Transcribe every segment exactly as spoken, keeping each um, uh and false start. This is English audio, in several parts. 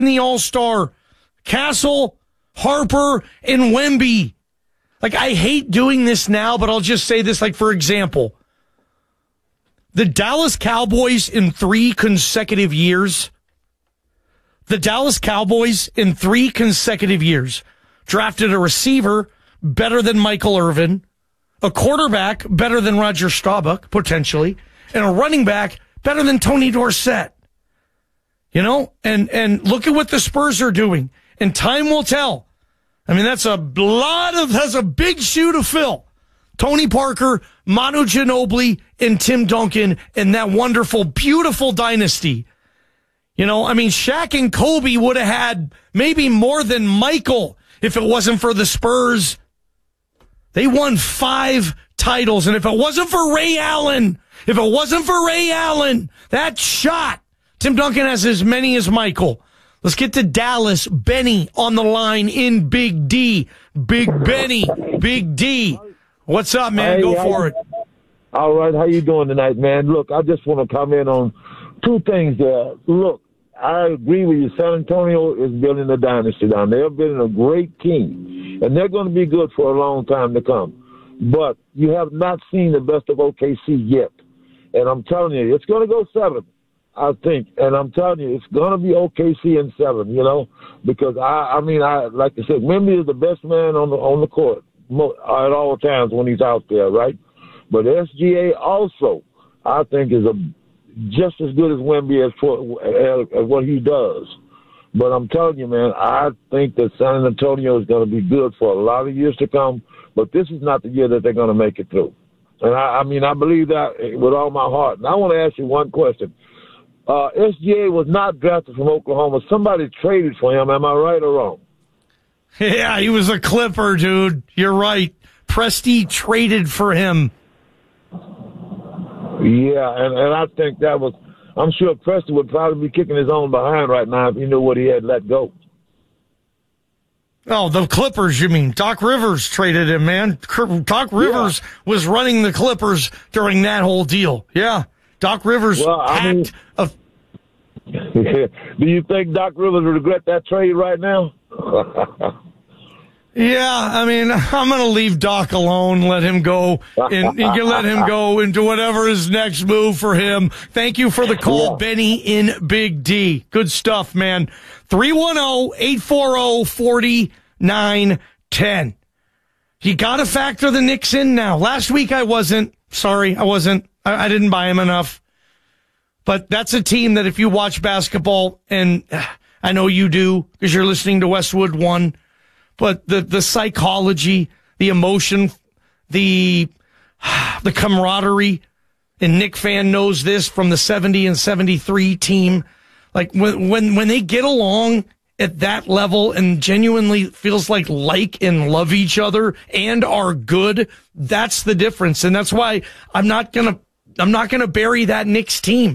the All-Star. Castle, Harper, and Wemby. Like, I hate doing this now, but I'll just say this, like, for example, the Dallas Cowboys in three consecutive years, the Dallas Cowboys in three consecutive years drafted a receiver better than Michael Irvin, a quarterback better than Roger Staubach, potentially, and a running back better than Tony Dorsett. You know, and, and look at what the Spurs are doing, and time will tell. I mean, that's a lot of, that's a big shoe to fill. Tony Parker, Manu Ginobili, and Tim Duncan, and that wonderful, beautiful dynasty. You know, I mean, Shaq and Kobe would have had maybe more than Michael if it wasn't for the Spurs. They won five titles, and if it wasn't for Ray Allen, if it wasn't for Ray Allen, that shot, Tim Duncan has as many as Michael. Let's get to Dallas. Benny on the line in Big D. Big Benny, Big D. What's up, man? Hey, Go how, for it. All right. How you doing tonight, man? Look, I just want to comment on two things there. Look, I agree with you. San Antonio is building a dynasty down there. They're building a great team, and they're going to be good for a long time to come. But you have not seen the best of O K C yet. And I'm telling you, it's going to go seven. I think, and I'm telling you, it's going to be O K C in seven, you know, because I, I mean, I like I said, Wemby is the best man on the on the court at all times when he's out there, right? But S G A also, I think, is a just as good as Wemby as for at what he does. But I'm telling you, man, I think that San Antonio is going to be good for a lot of years to come. But this is not the year that they're going to make it through. And I, I mean, I believe that with all my heart. And I want to ask you one question. Uh, S G A was not drafted from Oklahoma. Somebody traded for him. Am I right or wrong? Yeah, he was a Clipper, dude. You're right. Presti traded for him. Yeah, and, and I think that was, I'm sure Presti would probably be kicking his own behind right now if he knew what he had let go. Oh, the Clippers, you mean. Doc Rivers traded him, man. Doc Rivers yeah. was running the Clippers during that whole deal. Yeah. Doc Rivers well, I mean, a... Do you think Doc Rivers would regret that trade right now? Yeah, I mean, I'm going to leave Doc alone, let him go, and, and let him go into whatever is next move for him. Thank you for the call, yeah. Benny in Big D. Good stuff, man. three one zero, eight four zero, four nine one zero. You got to factor the Knicks in now. Last week I wasn't. Sorry, I wasn't. I, I didn't buy him enough. But that's a team that if you watch basketball, and I know you do because you're listening to Westwood One, but the, the psychology, the emotion, the the camaraderie, and Knick fan knows this from the seventy and seventy-three team. Like when when when they get along at that level and genuinely feels like like and love each other and are good, that's the difference. And that's why I'm not gonna I'm not gonna bury that Knicks team.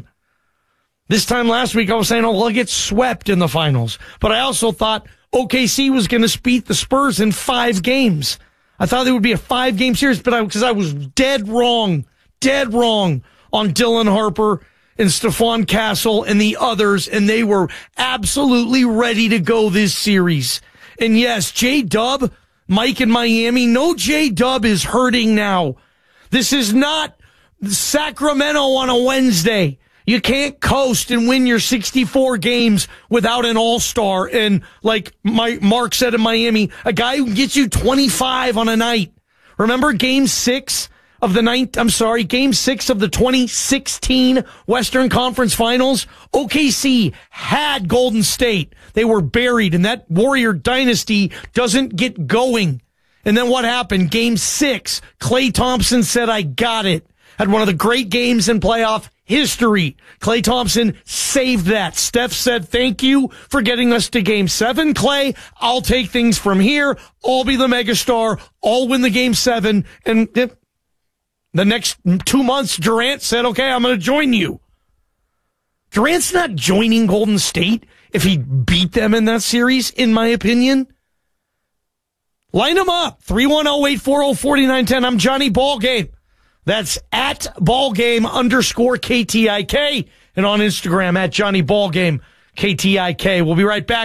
This time last week I was saying, oh, they'll get swept in the finals. But I also thought O K C was going to beat the Spurs in five games. I thought it would be a five-game series, but I, because I was dead wrong, dead wrong on Dylan Harper and Stephon Castle and the others, and they were absolutely ready to go this series. And yes, J-Dub, Mike in Miami, no J-Dub is hurting now. This is not Sacramento on a Wednesday. You can't coast and win your sixty-four games without an all-star. And like my, Mark said in Miami, a guy who gets you twenty-five on a night. Remember game six of the ninth, I'm sorry, game six of the twenty sixteen Western Conference Finals? O K C had Golden State. They were buried, and that Warrior dynasty doesn't get going. And then what happened? Game six, Klay Thompson said, I got it. Had one of the great games in playoff history. Klay Thompson saved that. Steph said, thank you for getting us to game seven, Klay. I'll take things from here. I'll be the megastar. I'll win the game seven. And the next two months, Durant said, okay, I'm going to join you. Durant's not joining Golden State if he beat them in that series, in my opinion. Line them up. three one zero, eight four zero, four nine one zero. I'm Johnny Ballgame. That's at ballgame underscore K T I K, and on Instagram at Johnny Ballgame. K T I K. We'll be right back.